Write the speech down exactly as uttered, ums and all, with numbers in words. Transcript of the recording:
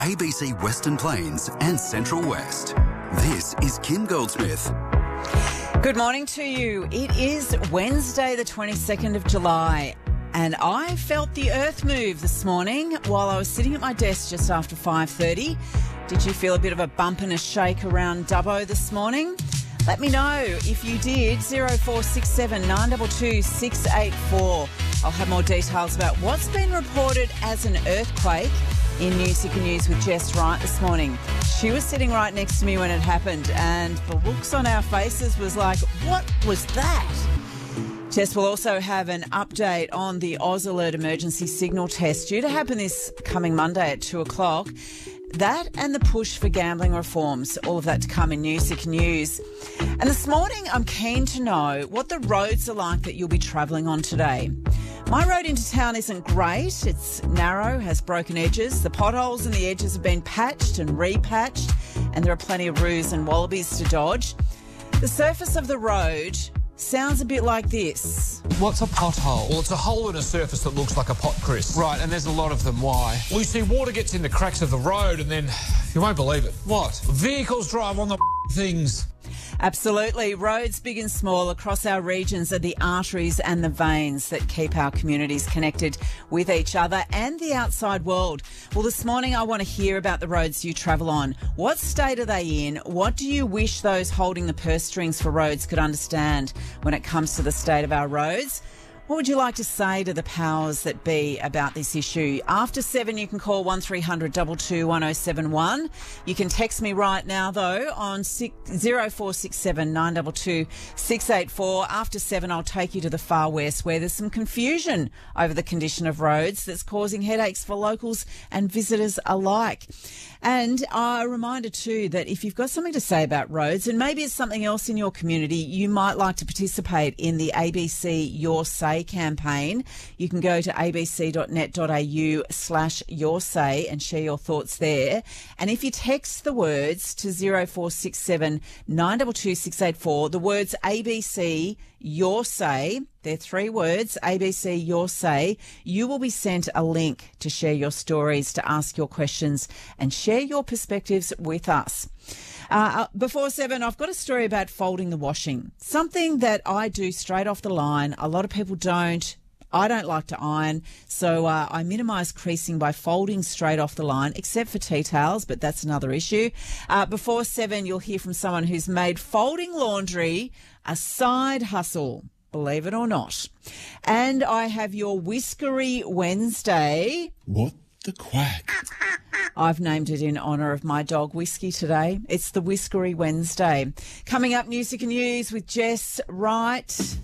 A B C Western Plains and Central West. This is Kim Goldsmith. Good morning to you. It is Wednesday, the twenty-second of July, and I felt the earth move this morning while I was sitting at my desk just after five thirty. Did you feel a bit of a bump and a shake around Dubbo this morning? Let me know if you did. oh four six seven, nine two two, six eight four. I'll have more details about what's been reported as an earthquake in Newsica News with Jess Wright this morning. She was sitting right next to me when it happened, and the looks on our faces was like, what was that? Jess will also have an update on the Oz Alert emergency signal test due to happen this coming Monday at two o'clock. That and the push for gambling reforms, all of that to come in Newsica News. And this morning, I'm keen to know what the roads are like that you'll be travelling on today. My road into town isn't great. It's narrow, has broken edges. The potholes in the edges have been patched and repatched, and there are plenty of roos and wallabies to dodge. The surface of the road sounds a bit like this. What's a pothole? Well, it's a hole in a surface that looks like a pot, Chris. Right, and there's a lot of them. Why? Well, you see, water gets in the cracks of the road and then, you won't believe it. What? Vehicles drive on the things. Absolutely. Roads, big and small, across our regions are the arteries and the veins that keep our communities connected with each other and the outside world. Well, this morning I want to hear about the roads you travel on. What state are they in? What do you wish those holding the purse strings for roads could understand when it comes to the state of our roads? What would you like to say to the powers that be about this issue? After seven, you can call one three hundred two two one oh seven one. You can text me right now, though, on oh four six seven, nine two two, six eight four. After seven, I'll take you to the far west, where there's some confusion over the condition of roads that's causing headaches for locals and visitors alike. And a reminder, too, that if you've got something to say about roads, and maybe it's something else in your community, you might like to participate in the A B C Your Say campaign. You can go to abc.net.au slash your say and share your thoughts there. And if you text the words to oh four six seven, nine two two, six eight four, the words A B C Your Say, they're three words, A B C Your Say, you will be sent a link to share your stories, to ask your questions and share your perspectives with us. Uh, before seven, I've got a story about folding the washing, something that I do straight off the line. A lot of people don't. I don't like to iron, so uh, I minimise creasing by folding straight off the line, except for tea towels, but that's another issue. Uh, before seven, you'll hear from someone who's made folding laundry a side hustle, believe it or not. And I have your Whiskery Wednesday. What the quack? I've named it in honour of my dog Whiskey today. It's the Whiskery Wednesday. Coming up, Newsica News with Jess Wright.